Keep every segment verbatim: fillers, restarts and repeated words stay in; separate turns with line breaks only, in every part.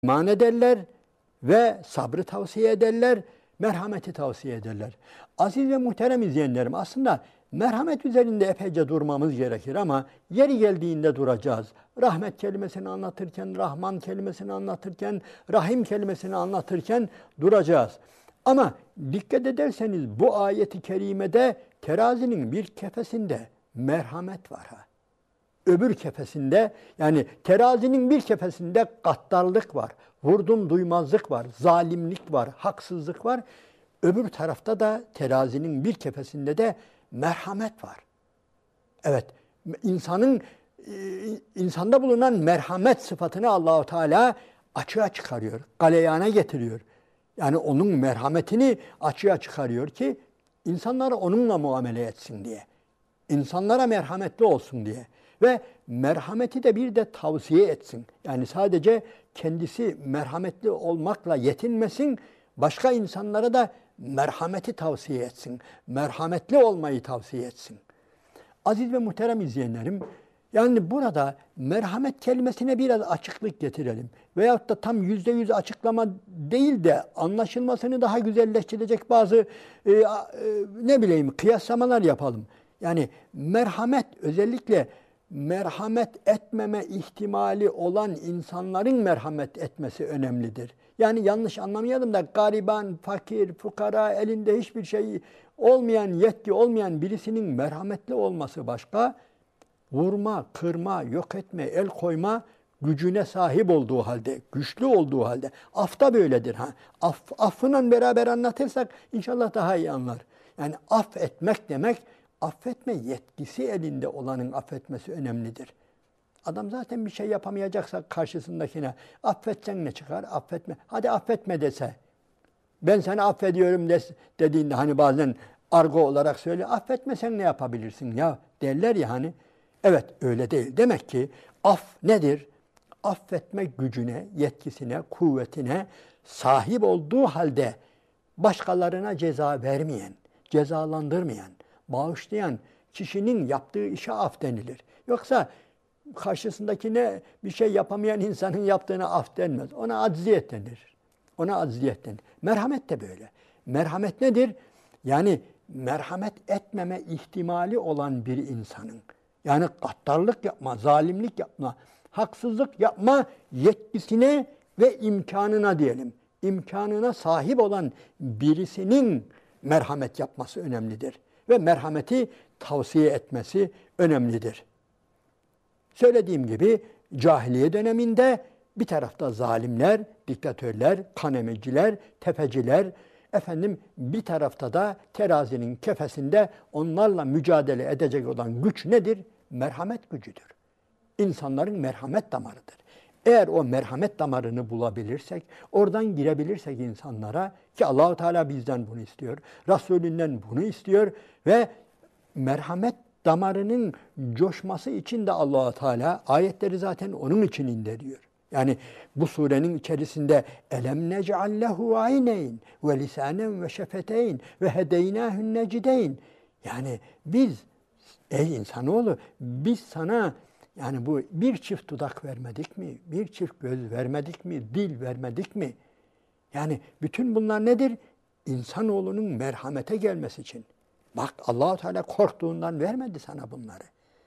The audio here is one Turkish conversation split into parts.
iman ederler ve sabrı tavsiye ederler, merhameti tavsiye ederler. Aziz ve muhterem izleyenlerim, aslında merhamet üzerinde epeyce durmamız gerekir ama yeri geldiğinde duracağız. Rahmet kelimesini anlatırken, Rahman kelimesini anlatırken, Rahim kelimesini anlatırken duracağız. Ama dikkat ederseniz bu ayeti kerimede terazinin bir kefesinde merhamet var ha. Öbür kefesinde, yani terazinin bir kefesinde gaddarlık var, vurdum duymazlık var, zalimlik var, haksızlık var. Öbür tarafta da terazinin bir kefesinde de merhamet var. Evet, insanın insanda bulunan merhamet sıfatını Allahu Teala açığa çıkarıyor, galeyana getiriyor. Yani onun merhametini açığa çıkarıyor ki insanlara onunla muamele etsin diye. İnsanlara merhametli olsun diye. Ve merhameti de bir de tavsiye etsin. Yani sadece kendisi merhametli olmakla yetinmesin, başka insanlara da merhameti tavsiye etsin. Merhametli olmayı tavsiye etsin. Aziz ve muhterem izleyenlerim, yani burada merhamet kelimesine biraz açıklık getirelim. Veyahut da tam yüzde yüz açıklama değil de anlaşılmasını daha güzelleştirecek bazı e, e, ne bileyim kıyaslamalar yapalım. Yani merhamet, özellikle merhamet etmeme ihtimali olan insanların merhamet etmesi önemlidir. Yani yanlış anlamayalım da gariban, fakir, fukara, elinde hiçbir şey olmayan, yetki olmayan birisinin merhametli olması başka, vurma, kırma, yok etme, el koyma gücüne sahip olduğu halde, güçlü olduğu halde. Af da böyledir. Ha. Af, affıyla beraber anlatırsak inşallah daha iyi anlar. Yani affetmek demek, affetme yetkisi elinde olanın affetmesi önemlidir. Adam zaten bir şey yapamayacaksa karşısındakine affetsen ne çıkar? Affetme. Hadi affetme dese. Ben seni affediyorum des, dediğinde hani bazen argo olarak söyle. Affetmesen ne yapabilirsin ya derler ya hani. Evet öyle değil. Demek ki af nedir? Affetme gücüne, yetkisine, kuvvetine sahip olduğu halde başkalarına ceza vermeyen, cezalandırmayan, bağışlayan kişinin yaptığı işe af denilir. Yoksa karşısındakine bir şey yapamayan insanın yaptığına af denmez. Ona acziyet denir. Ona acziyet denir. Merhamet de böyle. Merhamet nedir? Yani merhamet etmeme ihtimali olan bir insanın, yani gaddarlık yapma, zalimlik yapma, haksızlık yapma yetkisine ve imkanına diyelim, imkanına sahip olan birisinin merhamet yapması önemlidir. Ve merhameti tavsiye etmesi önemlidir. Söylediğim gibi cahiliye döneminde bir tarafta zalimler, diktatörler, kanemeciler, tefeciler, efendim bir tarafta da terazinin kefesinde onlarla mücadele edecek olan güç nedir? Merhamet gücüdür. İnsanların merhamet damarıdır. Eğer o merhamet damarını bulabilirsek, oradan girebilirsek insanlara, ki Allah-u Teala bizden bunu istiyor, Resulünden bunu istiyor ve merhamet damarının coşması için de Allah-u Teala ayetleri zaten onun için indiriyor. Yani bu surenin içerisinde elem nec'al lehu ayneyn ve lisanen ve şefeteyn ve hedeynâhün necideyn. Yani biz, ey insanoğlu, biz sana yani bu bir çift dudak vermedik mi? Bir çift göz vermedik mi? Dil vermedik mi? Yani bütün bunlar nedir? İnsanoğlunun merhamete gelmesi için. Bak Allah-u Teala korktuğundan vermedi sana bunları.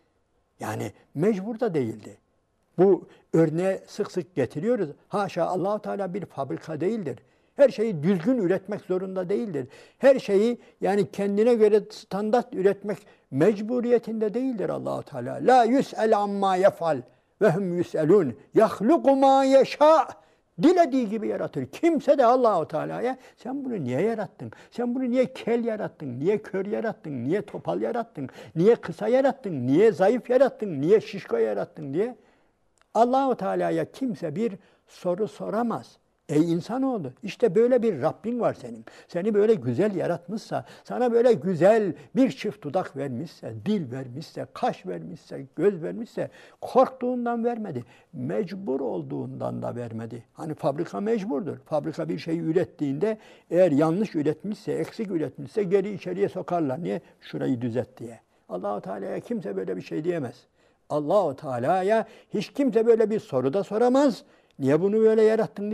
Yani mecbur da değildi. Bu örneği sık sık getiriyoruz. Haşa, Allah-u Teala bir fabrika değildir. Her şeyi düzgün üretmek zorunda değildir. Her şeyi yani kendine göre standart üretmek mecburiyetinde değildir Allah-u Teala. La yus'el amma yef'al ve hum yus'elun. Yahluku ma yeşâ. Dilediği gibi yaratır. Kimse de Allah-u Teala'ya sen bunu niye yarattın? Sen bunu niye kel yarattın? Niye kör yarattın? Niye topal yarattın? Niye kısa yarattın? Niye zayıf yarattın? Niye şişko yarattın diye Allah-u Teala'ya kimse bir soru soramaz. Ey insanoğlu, işte böyle bir Rabbin var senin. Seni böyle güzel yaratmışsa, sana böyle güzel bir çift dudak vermişse, dil vermişse, kaş vermişse, göz vermişse, korktuğundan vermedi. Mecbur olduğundan da vermedi. Hani fabrika mecburdur. Fabrika bir şeyi ürettiğinde eğer yanlış üretmişse, eksik üretmişse geri içeriye sokarlar. Niye? Şurayı düzelt diye. Allah-u Teala'ya kimse böyle bir şey diyemez. Allah-u Teala'ya hiç kimse böyle bir soru da soramaz. Niye bunu böyle yarattın